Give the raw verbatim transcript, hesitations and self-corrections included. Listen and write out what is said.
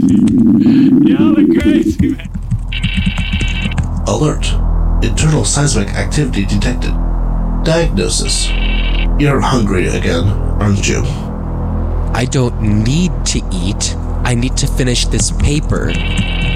Y'all are crazy, man. Alert. Internal seismic activity detected. Diagnosis. You're hungry again, aren't you? I don't need to eat. I need to finish this paper.